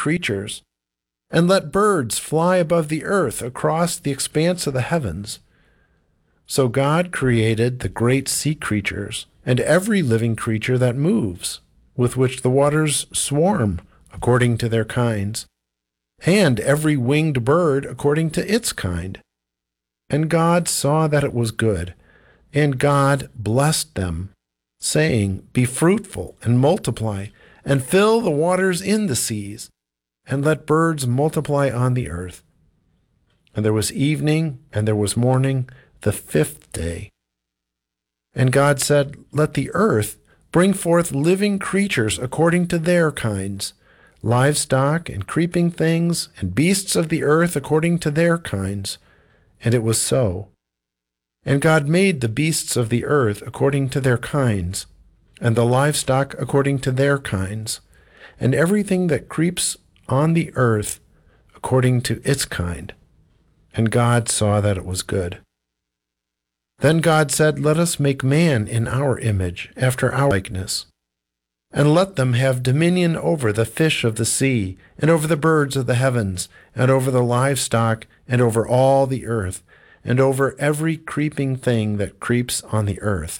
creatures, and let birds fly above the earth across the expanse of the heavens. So God created the great sea creatures and every living creature that moves, with which the waters swarm according to their kinds, and every winged bird according to its kind. And God saw that it was good, and God blessed them, saying, Be fruitful and multiply, and fill the waters in the seas, and let birds multiply on the earth. And there was evening, and there was morning, the fifth day. And God said, Let the earth bring forth living creatures according to their kinds, livestock and creeping things, and beasts of the earth according to their kinds. And it was so. And God made the beasts of the earth according to their kinds, and the livestock according to their kinds, and everything that creeps on the earth according to its kind. And God saw that it was good. Then God said, Let us make man in our image, after our likeness, and let them have dominion over the fish of the sea, and over the birds of the heavens, and over the livestock, and over all the earth, and over every creeping thing that creeps on the earth.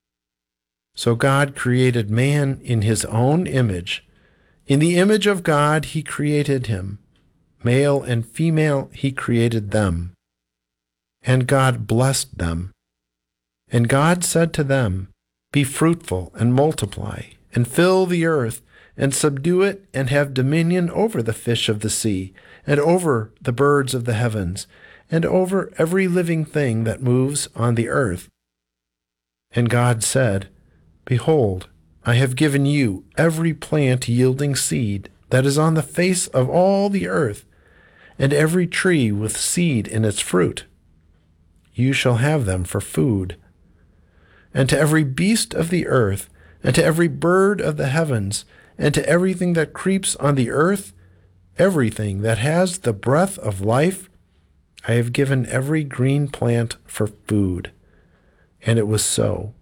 So God created man in his own image. In the image of God he created him. Male and female he created them. And God blessed them. And God said to them, Be fruitful and multiply, and fill the earth, and subdue it, and have dominion over the fish of the sea, and over the birds of the heavens, and over every living thing that moves on the earth. And God said, Behold, I have given you every plant yielding seed that is on the face of all the earth, and every tree with seed in its fruit. You shall have them for food. And to every beast of the earth, and to every bird of the heavens, and to everything that creeps on the earth, everything that has the breath of life, I have given every green plant for food. And it was so.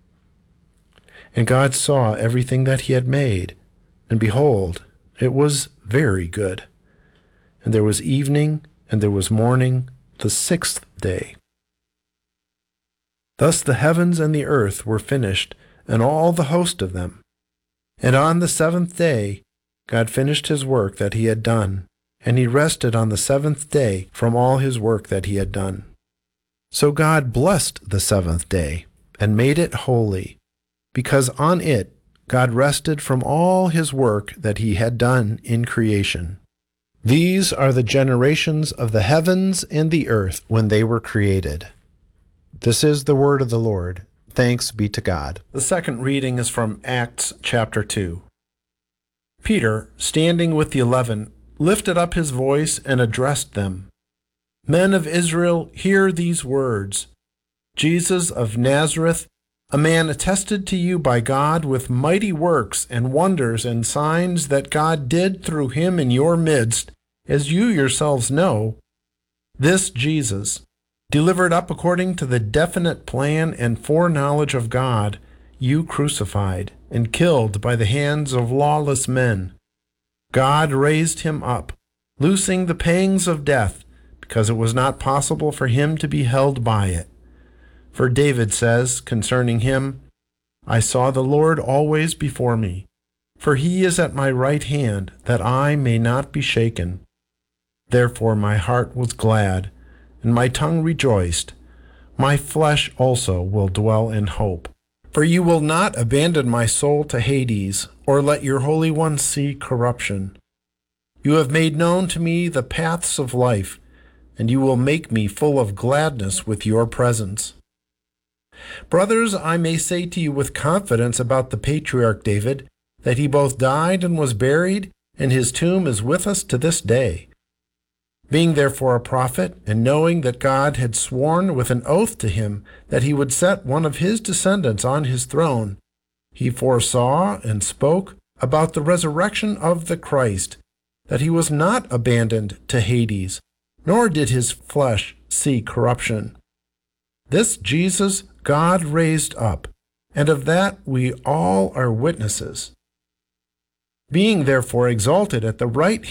And God saw everything that he had made, and behold, it was very good. And there was evening, and there was morning, the sixth day. Thus the heavens and the earth were finished, and all the host of them. And on the seventh day God finished his work that he had done, and he rested on the seventh day from all his work that he had done. So God blessed the seventh day, and made it holy, because on it God rested from all his work that he had done in creation. These are the generations of the heavens and the earth when they were created. This is the word of the Lord. Thanks be to God. The second reading is from Acts chapter 2. Peter, standing with the 11, lifted up his voice and addressed them. Men of Israel, hear these words. Jesus of Nazareth, a man attested to you by God with mighty works and wonders and signs that God did through him in your midst, as you yourselves know, this Jesus, delivered up according to the definite plan and foreknowledge of God, you crucified and killed by the hands of lawless men. God raised him up, loosing the pangs of death, because it was not possible for him to be held by it. For David says concerning him, I saw the Lord always before me, for he is at my right hand, that I may not be shaken. Therefore my heart was glad, and my tongue rejoiced. My flesh also will dwell in hope. For you will not abandon my soul to Hades, or let your Holy One see corruption. You have made known to me the paths of life, and you will make me full of gladness with your presence. Brothers, I may say to you with confidence about the patriarch David, that he both died and was buried, and his tomb is with us to this day. Being therefore a prophet, and knowing that God had sworn with an oath to him that he would set one of his descendants on his throne, he foresaw and spoke about the resurrection of the Christ, that he was not abandoned to Hades, nor did his flesh see corruption. This Jesus God raised up, and of that we all are witnesses. Being therefore exalted at the right